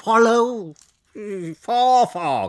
follow. Phò.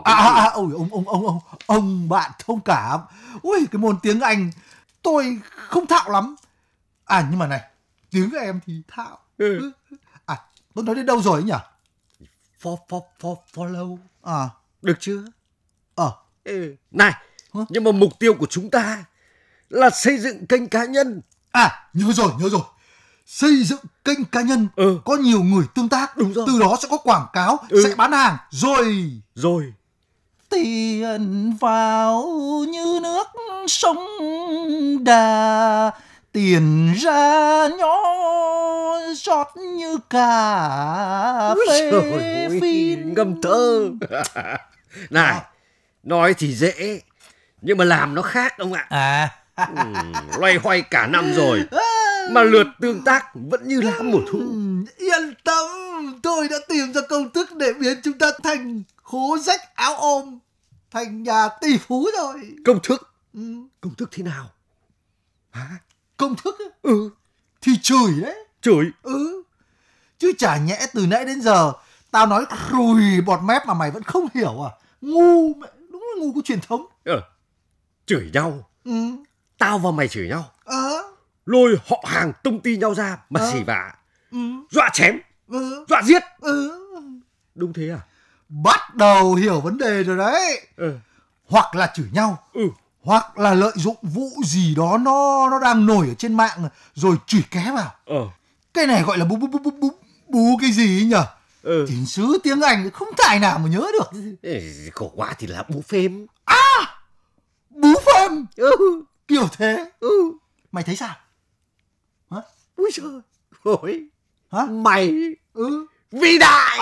Ông bạn thông cảm. Ui, cái môn tiếng Anh tôi không thạo lắm. À nhưng mà này, tiếng em thì thạo. À, tôi nói đến đâu rồi ấy nhỉ? Follow. À, Được chưa? Này, nhưng mà mục tiêu của chúng ta là xây dựng kênh cá nhân. À, nhớ rồi. Xây dựng kênh cá nhân, có nhiều người tương tác. Đúng rồi. Từ đó sẽ có quảng cáo, sẽ bán hàng. Rồi. Tiền vào như nước sông Đà, tiền ra nhỏ giọt như cà phê phin. Ngâm thơ. Này, nói thì dễ, nhưng mà làm nó khác ông ạ. Loay hoay cả năm rồi, mà lượt tương tác vẫn như lá mùa thu. Yên tâm, tôi đã tìm ra công thức để biến chúng ta thành hố rách áo ôm, thành nhà tỷ phú rồi. Công thức? Công thức thế nào? Hả? Công thức? Thì chửi đấy. Chửi? Chứ chả nhẽ từ nãy đến giờ tao nói rùi bọt mép mà mày vẫn không hiểu à? Ngu mẹ, đúng là ngu của truyền thống. Chửi nhau? Tao và mày chửi nhau? Lôi họ hàng tung tin nhau ra mà xỉ vả, dọa chém, dọa giết. Đúng thế à? Bắt đầu hiểu vấn đề rồi đấy. Hoặc là chửi nhau, hoặc là lợi dụng vụ gì đó nó đang nổi ở trên mạng rồi chửi ké vào. Cái này gọi là bú cái gì ấy nhở? Tín sứ tiếng Anh không tài nào mà nhớ được. Khổ quá thì là bú phêm. Bú phêm? Kiểu thế. Mày thấy sao? Hả? Úi trời ôi. Hả? Mày vĩ đại.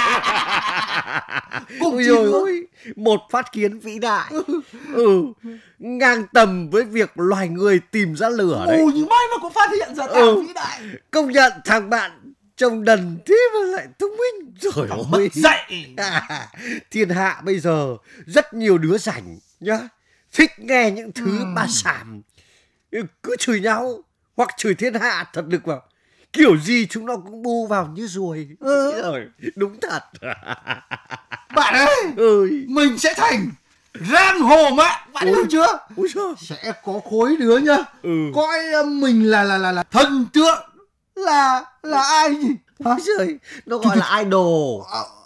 Ôi trời ơi, một phát kiến vĩ đại. Ngang tầm với việc loài người tìm ra lửa đấy. Nhưng may mà cũng phát hiện ra tao vĩ đại. Công nhận thằng bạn trông đần thế mà lại thông minh. Trời ơi, dậy. Thiên hạ bây giờ rất nhiều đứa rảnh nhá, thích nghe những thứ ba sàm, cứ chửi nhau hoặc chửi thiên hạ thật lực vào, kiểu gì chúng nó cũng bu vào như ruồi. Đúng thật. Bạn ơi, mình sẽ thành giang hồ mạng, bạn hiểu chưa? Sẽ có khối đứa nhá, coi mình là thần tượng, là ai nhỉ? Trời, nó gọi là idol.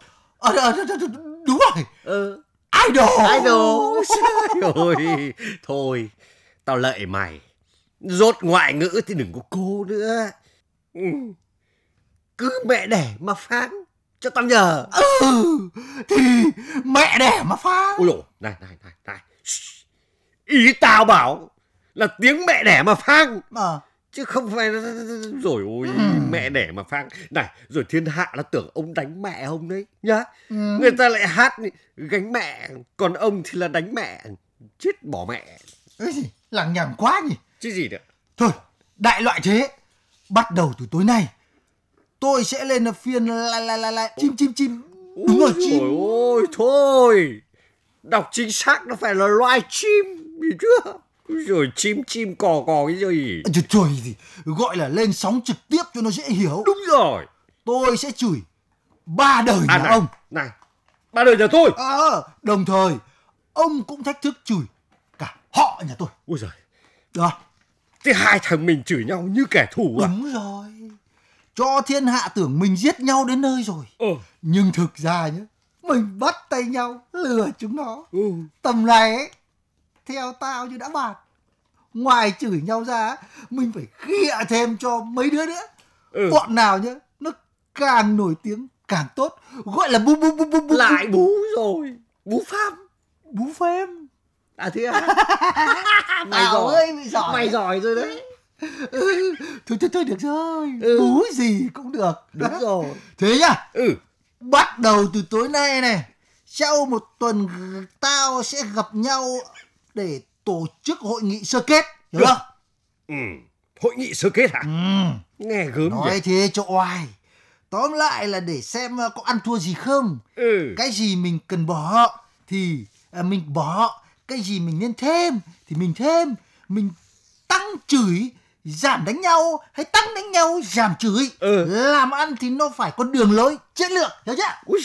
Đúng rồi. Idol. Trời. Thôi, tao lạy mày, dốt ngoại ngữ thì đừng có cố nữa. Cứ mẹ đẻ mà phán cho tao nhờ. Thì mẹ đẻ mà phán. Ôi dồi, này. Ý tao bảo là tiếng mẹ đẻ mà phán, chứ không phải rồi ôi mẹ đẻ mà phán. Này, rồi thiên hạ nó tưởng ông đánh mẹ ông đấy nhá. Người ta lại hát gánh mẹ, còn ông thì là đánh mẹ, chết bỏ mẹ. Lằng nhằng quá nhỉ. Chứ gì nữa. Thôi, đại loại thế. Bắt đầu từ tối nay tôi sẽ lên phiên la chim. Đúng rồi, chim. Ôi thôi, đọc chính xác nó phải là loài chim, hiểu chưa? Rồi chim cò cái gì. Trời gì, gọi là lên sóng trực tiếp cho nó dễ hiểu. Đúng rồi. Tôi sẽ chửi 3 đời nhà ông. Này, 3 đời nhà tôi. Đồng thời ông cũng thách thức chửi cả họ nhà tôi. Ôi giời. Được. Thế hai thằng mình chửi nhau như kẻ thù à? Đúng rồi. Cho thiên hạ tưởng mình giết nhau đến nơi rồi. Nhưng thực ra nhá, mình bắt tay nhau lừa chúng nó. Tầm này ấy, theo tao như đã bàn, ngoài chửi nhau ra, mình phải khịa thêm cho mấy đứa nữa. Bọn nào nhá, nó càng nổi tiếng càng tốt, gọi là bú. Lại bú rồi. Bú pham. Bú phêm. À thế à? Mày giỏi rồi đấy. Thôi được rồi. Bú gì cũng được. Đúng rồi. Thế nhá. Bắt đầu từ tối nay này, sau một tuần tao sẽ gặp nhau để tổ chức hội nghị sơ kết, hiểu không? Hội nghị sơ kết hả? Nghe gớm nói vậy. Thế cho oai. Tóm lại là để xem có ăn thua gì không. Cái gì mình cần bỏ thì mình bỏ, cái gì mình nên thêm thì mình thêm. Mình tăng chửi giảm đánh nhau hay tăng đánh nhau giảm chửi. Làm ăn thì nó phải có đường lối chiến lược, hiểu chưa? Úi